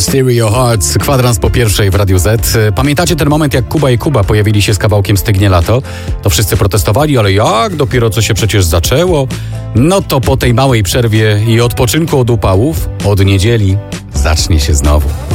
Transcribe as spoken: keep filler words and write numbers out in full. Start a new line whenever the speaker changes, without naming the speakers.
Stereo Hearts, kwadrans po pierwszej w Radiu Z. Pamiętacie ten moment, jak Kuba i Kuba pojawili się z kawałkiem Stygnie lato? To wszyscy protestowali, ale jak? Dopiero co się przecież zaczęło? No to po tej małej przerwie i odpoczynku od upałów, od niedzieli zacznie się znowu.